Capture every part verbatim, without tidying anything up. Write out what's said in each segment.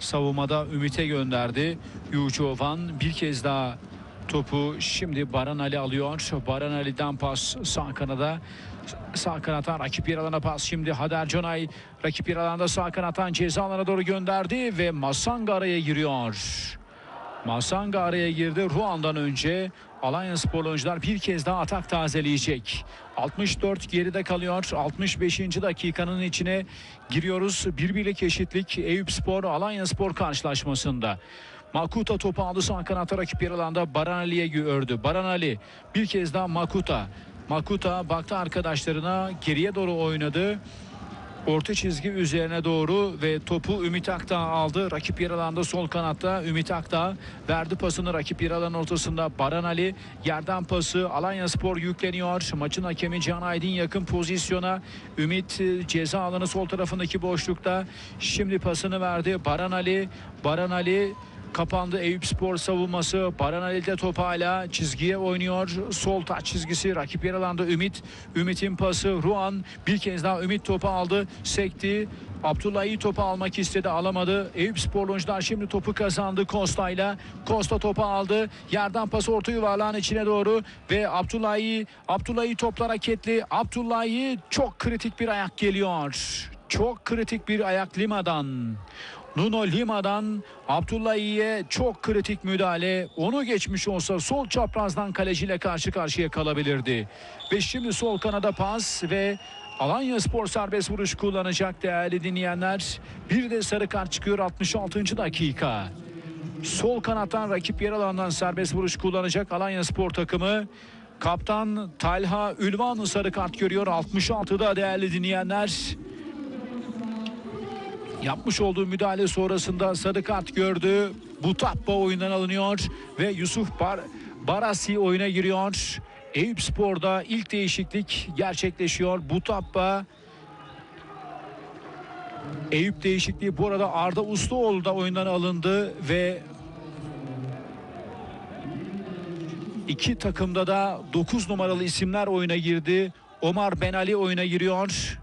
savunmada Ümit'e gönderdi. Yucovan bir kez daha topu şimdi Baran Ali alıyor. Baran Ali'den pas sağ kanada. Sağ kanattan rakip yer alana pas. Şimdi Hader Canay rakip yer alanda sağ kanattan ceza alana doğru gönderdi ve Masanga araya giriyor. Masanga araya girdi. Ruan'dan önce Alanyasporlu oyuncular bir kez daha atak tazeleyecek. altmış dört geride kalıyor. altmış beşinci dakikanın içine giriyoruz. Bir birlik eşitlik Eyüpspor Alanyaspor karşılaşmasında. Makuta topu aldı sağ kanatta rakip yer alanda Baran Ali'ye gördü. Baran Ali bir kez daha Makuta. Makuta baktı arkadaşlarına, geriye doğru oynadı. Orta çizgi üzerine doğru ve topu Ümit Akdağ aldı. Rakip yer alanda sol kanatta Ümit Akdağ verdi pasını rakip yer alanın ortasında Baran Ali. Yerden pası Alanyaspor yükleniyor. Maçın hakemi Can Aydın yakın pozisyona. Ümit ceza alanı sol tarafındaki boşlukta. Şimdi pasını verdi Baran Ali. Baran Ali kapandı Eyüpspor savunması. Baran Ali de top hala çizgiye oynuyor. Sol taç çizgisi rakip yer alanda Ümit. Ümit'in pası Ruan. Bir kez daha Ümit topu aldı. Sekti. Abdullahi topu almak istedi. Alamadı. Eyüpspor oyuncular şimdi topu kazandı Costa'yla. Costa topu aldı. Yerden pası orta yuvarlağın içine doğru. Ve Abdullahi. Abdullahi toplar hareketli. Abdullahi çok kritik bir ayak geliyor. Çok kritik bir ayak Lima'dan. Nuno Lima'dan Abdullahi'ye çok kritik müdahale. Onu geçmiş olsa sol çaprazdan kaleciyle karşı karşıya kalabilirdi. Ve şimdi sol kanada pas ve Alanyaspor serbest vuruş kullanacak değerli dinleyenler. Bir de sarı kart çıkıyor altmış altıncı dakika. Sol kanattan rakip yer alandan serbest vuruş kullanacak Alanyaspor takımı. Kaptan Talha Ülvan sarı kart görüyor altmış altıda değerli dinleyenler. Yapmış olduğu müdahale sonrasında sarı kart gördü. Butappa oyundan alınıyor ve Yusuf Bar Barasi oyuna giriyor. Eyüpspor'da ilk değişiklik gerçekleşiyor. Butappa Eyüp değişikliği bu arada Arda Usluoğlu da oyundan alındı ve iki takımda da dokuz numaralı isimler oyuna girdi. Omar Benali oyuna giriyor.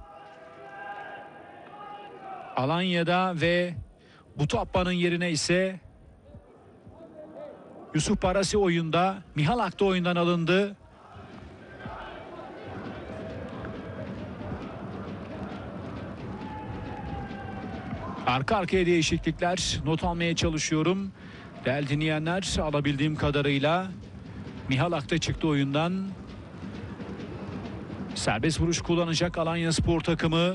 Alanya'da ve Butappa'nın yerine ise Yusuf Barasi oyunda. Mihalak da oyundan alındı. Arka arkaya değişiklikler not almaya çalışıyorum. Değerli dinleyenler, alabildiğim kadarıyla Mihalak da çıktı oyundan. Serbest vuruş kullanacak Alanyaspor takımı.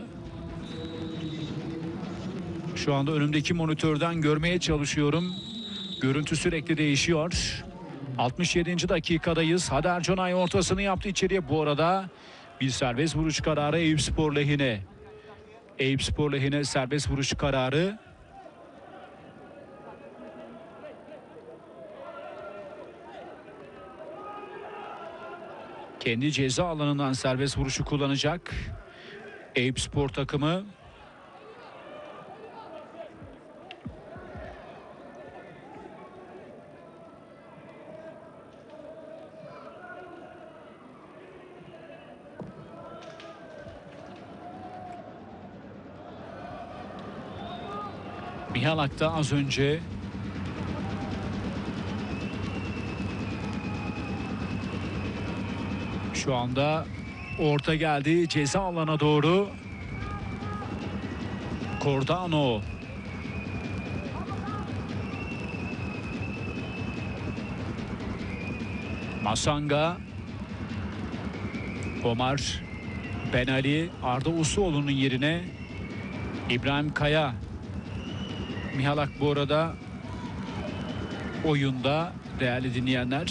Şu anda önümdeki monitörden görmeye çalışıyorum. Görüntü sürekli değişiyor. altmış yedinci dakikadayız. Hader Canay ortasını yaptı içeriye. Bu arada bir serbest vuruş kararı Eyüpspor lehine. Eyüpspor lehine serbest vuruş kararı. Kendi ceza alanından serbest vuruşu kullanacak Eyüpspor takımı. Mihalak da az önce şu anda orta geldi ceza alana doğru. Cordano Masanga, Omar Benali, Arda Usluoğlu'nun yerine İbrahim Kaya. Mihalak bu arada oyunda değerli dinleyenler.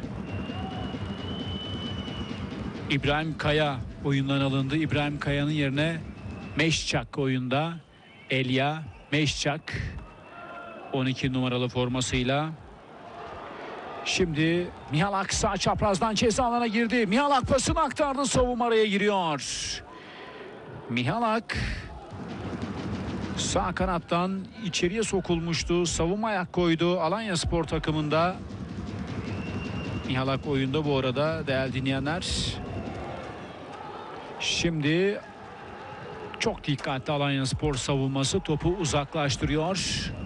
İbrahim Kaya oyundan alındı. İbrahim Kaya'nın yerine Meşçak oyunda. Elia Meşçak on iki numaralı formasıyla. Şimdi Mihalak sağ çaprazdan ceza alana girdi. Mihalak pasını aktardı, savunma araya giriyor. Mihalak sağ kanattan içeriye sokulmuştu. Savunma ayak koydu Alanyaspor takımında. Mihalak oyunda bu arada değerli dinleyenler. Şimdi çok dikkatli Alanyaspor savunması topu uzaklaştırıyor.